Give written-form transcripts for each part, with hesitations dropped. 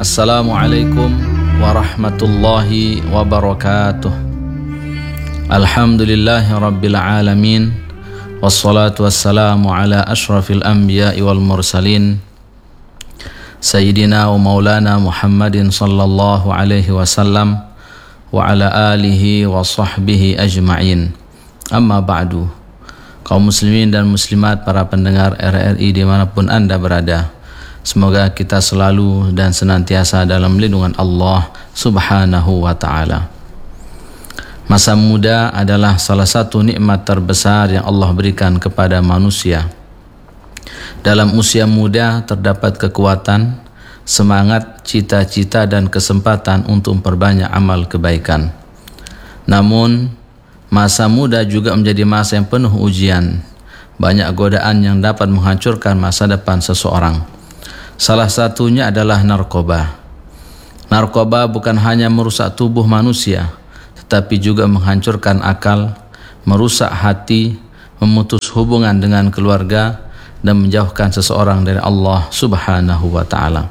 Assalamualaikum warahmatullahi wabarakatuh. Alhamdulillahi rabbil alamin. Wassalatu wassalamu ala ashrafil anbiya'i wal mursalin Sayyidina wa maulana Muhammadin sallallahu alaihi wasallam wa ala alihi wa sahbihi ajma'in. Amma ba'du. Kaum muslimin dan muslimat, para pendengar RRI dimanapun Anda berada, semoga kita selalu dan senantiasa dalam lindungan Allah subhanahu wa ta'ala. Masa muda adalah salah satu nikmat terbesar yang Allah berikan kepada manusia. Dalam usia muda terdapat kekuatan, semangat, cita-cita dan kesempatan untuk memperbanyak amal kebaikan. Namun, masa muda juga menjadi masa yang penuh ujian. Banyak godaan yang dapat menghancurkan masa depan seseorang. Salah satunya adalah narkoba. Narkoba bukan hanya merusak tubuh manusia, tetapi juga menghancurkan akal, merusak hati, memutus hubungan dengan keluarga, dan menjauhkan seseorang dari Allah subhanahu wa ta'ala.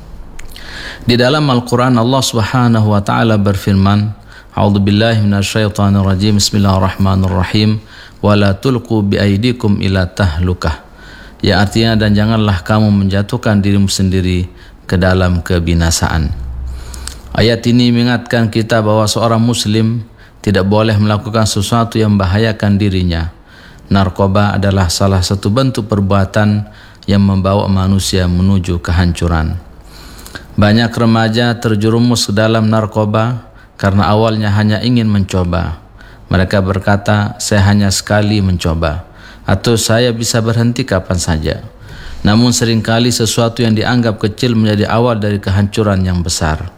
Di dalam Al-Quran, Allah subhanahu wa ta'ala berfirman, A'udzubillahi minasyaitonirrajim, Bismillahirrahmanirrahim, wa la tulqu biaidikum ila tahlukah. Ya, artinya, dan janganlah kamu menjatuhkan dirimu sendiri ke dalam kebinasaan. Ayat ini mengingatkan kita bahwa seorang muslim tidak boleh melakukan sesuatu yang membahayakan dirinya. Narkoba adalah salah satu bentuk perbuatan yang membawa manusia menuju kehancuran. Banyak remaja terjerumus ke dalam narkoba karena awalnya hanya ingin mencoba. Mereka berkata, saya hanya sekali mencoba, atau saya bisa berhenti kapan saja. Namun seringkali sesuatu yang dianggap kecil menjadi awal dari kehancuran yang besar.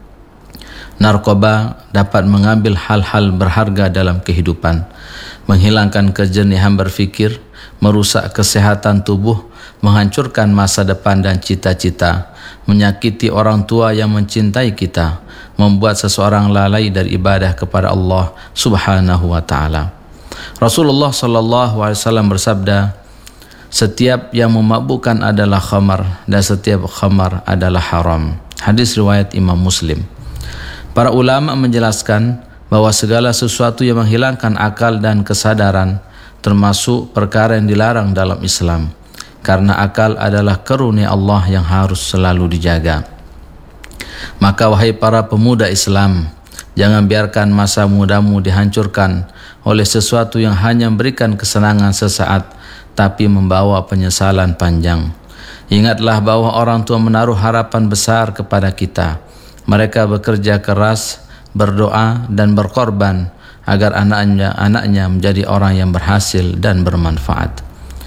Narkoba dapat mengambil hal-hal berharga dalam kehidupan, menghilangkan kejernihan berfikir, merusak kesehatan tubuh, menghancurkan masa depan dan cita-cita, menyakiti orang tua yang mencintai kita, membuat seseorang lalai dari ibadah kepada Allah subhanahu wa ta'ala. Rasulullah sallallahu alaihi wasallam bersabda, setiap yang memabukkan adalah khamar dan setiap khamar adalah haram. Hadis riwayat Imam Muslim. Para ulama menjelaskan bahwa segala sesuatu yang menghilangkan akal dan kesadaran termasuk perkara yang dilarang dalam Islam, karena akal adalah karunia Allah yang harus selalu dijaga. Maka wahai para pemuda Islam, jangan biarkan masa mudamu dihancurkan oleh sesuatu yang hanya memberikan kesenangan sesaat, tapi membawa penyesalan panjang. Ingatlah bahwa orang tua menaruh harapan besar kepada kita. Mereka bekerja keras, berdoa dan berkorban agar anaknya menjadi orang yang berhasil dan bermanfaat.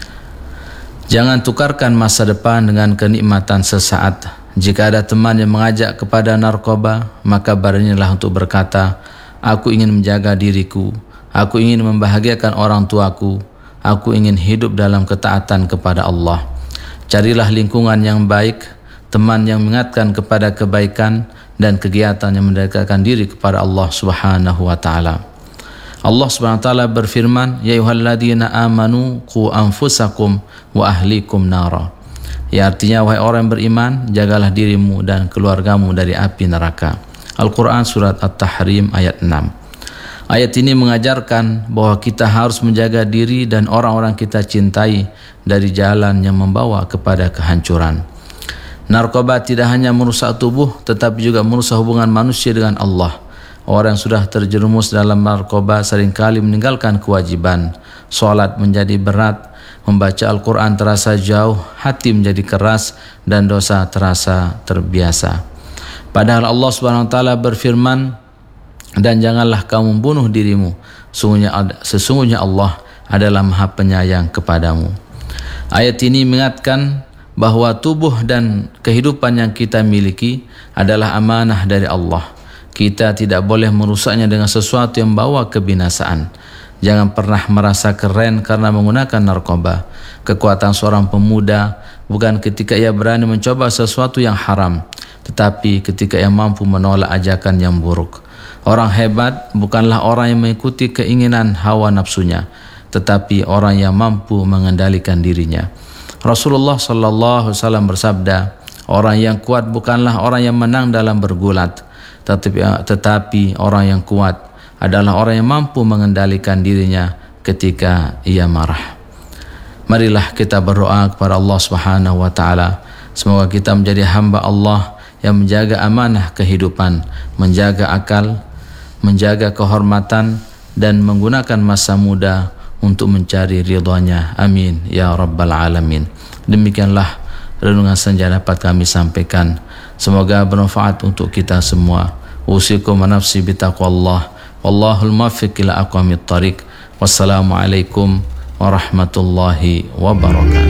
Jangan tukarkan masa depan dengan kenikmatan sesaat. Jika ada teman yang mengajak kepada narkoba, maka beranilah untuk berkata, aku ingin menjaga diriku, aku ingin membahagiakan orang tuaku, aku ingin hidup dalam ketaatan kepada Allah. Carilah lingkungan yang baik, teman yang mengingatkan kepada kebaikan, dan kegiatan yang mendekatkan diri kepada Allah subhanahu wa ta'ala. Allah subhanahu wa ta'ala berfirman, ya ayyuhalladzina amanu qu anfusakum wa ahlikum nara. Ya, artinya, wahai orang yang beriman, jagalah dirimu dan keluargamu dari api neraka. Al-Quran surat At-Tahrim ayat 6. Ayat ini mengajarkan bahwa kita harus menjaga diri dan orang-orang kita cintai dari jalan yang membawa kepada kehancuran. Narkoba tidak hanya merusak tubuh, tetapi juga merusak hubungan manusia dengan Allah. Orang yang sudah terjerumus dalam narkoba seringkali meninggalkan kewajiban. Salat menjadi berat, membaca Al-Quran terasa jauh, hati menjadi keras, dan dosa terasa terbiasa. Padahal Allah Subhanahu wa ta'ala berfirman, dan janganlah kamu membunuh dirimu, sesungguhnya Allah adalah Maha Penyayang kepadamu. Ayat ini mengingatkan bahwa tubuh dan kehidupan yang kita miliki adalah amanah dari Allah. Kita tidak boleh merusaknya dengan sesuatu yang membawa kebinasaan. Jangan pernah merasa keren karena menggunakan narkoba. Kekuatan seorang pemuda bukan ketika ia berani mencoba sesuatu yang haram, tetapi ketika ia mampu menolak ajakan yang buruk. Orang hebat bukanlah orang yang mengikuti keinginan hawa nafsunya, tetapi orang yang mampu mengendalikan dirinya. Rasulullah sallallahu alaihi wasallam bersabda, Orang yang kuat bukanlah orang yang menang dalam bergulat, tetapi orang yang kuat adalah orang yang mampu mengendalikan dirinya ketika ia marah. Marilah kita berdoa kepada Allah Subhanahu wa taala, semoga kita menjadi hamba Allah yang menjaga amanah kehidupan, menjaga akal, menjaga kehormatan, dan menggunakan masa muda untuk mencari ridha-Nya. Amin ya rabbal alamin. Demikianlah renungan senja dapat kami sampaikan. Semoga bermanfaat untuk kita semua. Usikum wa nafsi bitaqwallah. Wallahul muwaffiq ila aqwamit thariq. Wassalamualaikum warahmatullahi wabarakatuh.